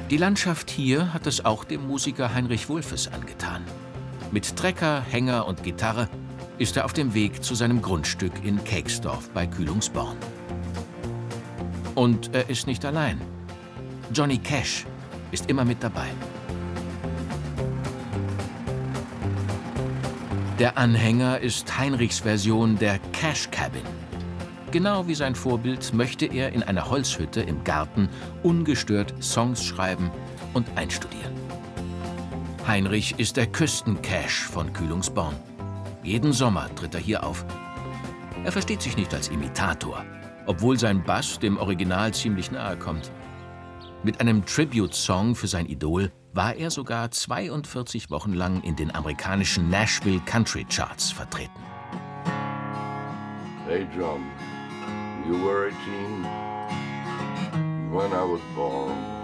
Die Landschaft hier hat es auch dem Musiker Heinrich Wulfes angetan. Mit Trecker, Hänger und Gitarre ist er auf dem Weg zu seinem Grundstück in Keyxdorf bei Kühlungsborn. Und er ist nicht allein. Johnny Cash ist immer mit dabei. Der Anhänger ist Heinrichs Version der Cash Cabin. Genau wie sein Vorbild möchte er in einer Holzhütte im Garten ungestört Songs schreiben und einstudieren. Heinrich ist der Küstencash von Kühlungsborn. Jeden Sommer tritt er hier auf. Er versteht sich nicht als Imitator, obwohl sein Bass dem Original ziemlich nahe kommt. Mit einem Tribute-Song für sein Idol war er sogar 42 Wochen lang in den amerikanischen Nashville Country Charts vertreten. Hey John, you were 18 when I was born.